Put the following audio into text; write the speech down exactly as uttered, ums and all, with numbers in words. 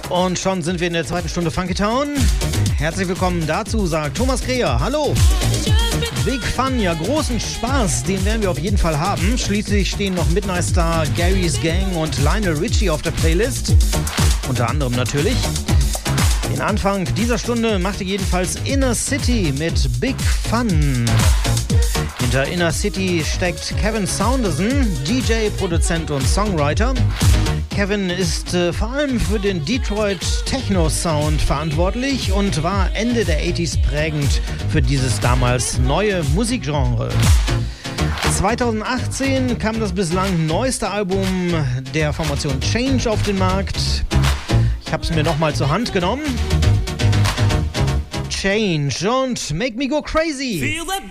Und schon sind wir in der zweiten Stunde Funky Town. Herzlich willkommen dazu, sagt Thomas Kreher. Hallo. Big Fun, ja, großen Spaß, den werden wir auf jeden Fall haben. Schließlich stehen noch Midnight Star, Gary's Gang und Lionel Richie auf der Playlist. Unter anderem natürlich. Den Anfang dieser Stunde machte jedenfalls Inner City mit Big Fun. Hinter Inner City steckt Kevin Saunderson, D J, Produzent und Songwriter. Kevin ist äh, vor allem für den Detroit Techno-Sound verantwortlich und war Ende der achtziger prägend für dieses damals neue Musikgenre. zweitausendachtzehn kam das bislang neueste Album der Formation Change auf den Markt. Ich habe es mir nochmal zur Hand genommen. Change und Make Me Go Crazy.